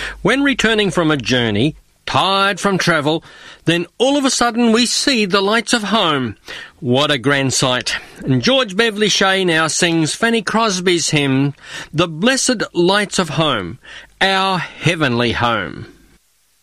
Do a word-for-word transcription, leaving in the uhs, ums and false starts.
When returning from a journey, tired from travel, then all of a sudden we see the lights of home. What a grand sight. And George Beverly Shea now sings Fanny Crosby's hymn, The Blessed Lights of Home, Our Heavenly Home.